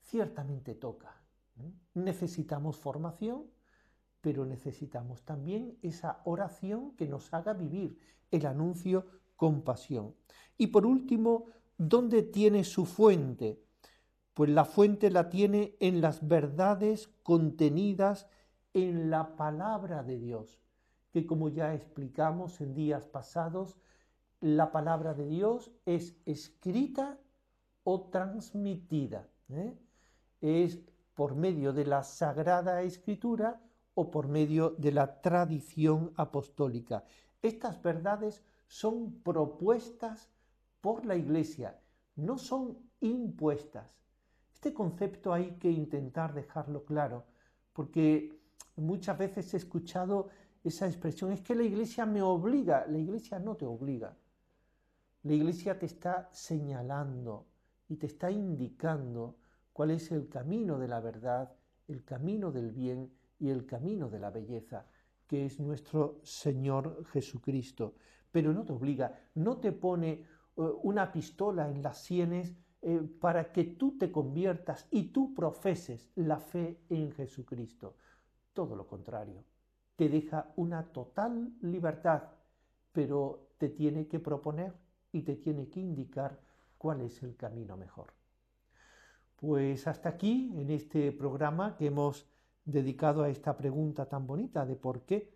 ciertamente toca. Necesitamos formación, pero necesitamos también esa oración que nos haga vivir el anuncio con pasión. Y por último, ¿dónde tiene su fuente? Pues la fuente la tiene en las verdades contenidas en la palabra de Dios, que como ya explicamos en días pasados, la palabra de Dios es escrita o transmitida. Es por medio de la Sagrada Escritura o por medio de la tradición apostólica. Estas verdades son propuestas por la Iglesia, no son impuestas. Este concepto hay que intentar dejarlo claro, porque muchas veces he escuchado esa expresión, es que la Iglesia me obliga. La Iglesia no te obliga. La Iglesia te está señalando y te está indicando cuál es el camino de la verdad, el camino del bien y el camino de la belleza, que es nuestro Señor Jesucristo. Pero no te obliga, no te pone una pistola en las sienes para que tú te conviertas y tú profeses la fe en Jesucristo. Todo lo contrario, te deja una total libertad, pero te tiene que proponer y te tiene que indicar cuál es el camino mejor. Pues hasta aquí en este programa que hemos dedicado a esta pregunta tan bonita de por qué,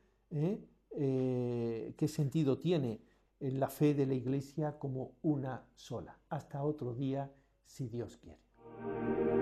qué sentido tiene la fe de la Iglesia como una sola. Hasta otro día, si Dios quiere.